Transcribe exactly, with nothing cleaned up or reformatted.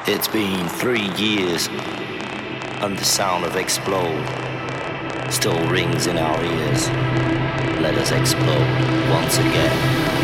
It's been three years and the sound of explode still rings in our ears. Let us explode once again.